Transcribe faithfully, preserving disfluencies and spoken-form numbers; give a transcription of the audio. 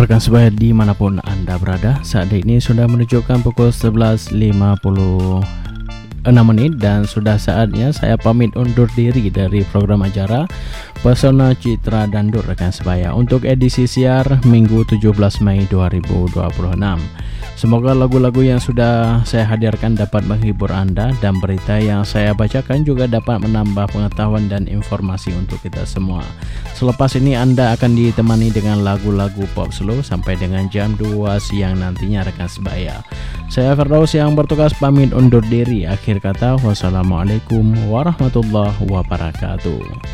rekan sebaya dimanapun Anda berada, saat ini sudah menunjukkan pukul sebelas lima puluh enam menit dan sudah saatnya saya pamit undur diri dari program acara Pesona Citra Dandur rekan sebaya untuk edisi siar Minggu tujuh belas Mei dua ribu dua puluh enam. Semoga lagu-lagu yang sudah saya hadirkan dapat menghibur Anda dan berita yang saya bacakan juga dapat menambah pengetahuan dan informasi untuk kita semua. Selepas ini Anda akan ditemani dengan lagu-lagu pop slow sampai dengan jam dua siang nantinya rekan sebaya. Saya Firdaus yang bertugas pamit undur diri. Akhir kata, wassalamualaikum warahmatullahi wabarakatuh.